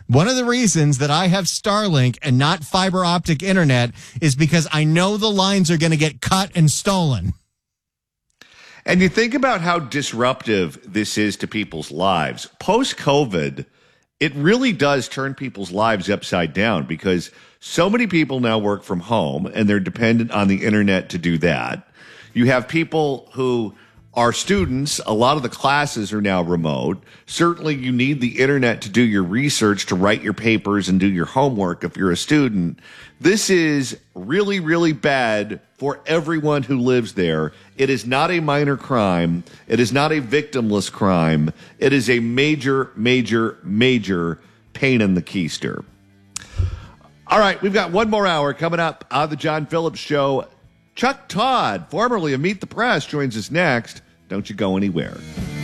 One of the reasons that I have Starlink and not fiber optic internet is because I know the lines are going to get cut and stolen. And you think about how disruptive this is to people's lives. Post-COVID, it really does turn people's lives upside down because so many people now work from home and they're dependent on the internet to do that. You have people who are students. A lot of the classes are now remote. Certainly you need the internet to do your research, to write your papers and do your homework if you're a student. This is really, really bad for everyone who lives there. It is not a minor crime. It is not a victimless crime. It is a major, major, major pain in the keister. All right, we've got one more hour coming up on the John Phillips Show. Chuck Todd, formerly of Meet the Press, joins us next. Don't you go anywhere.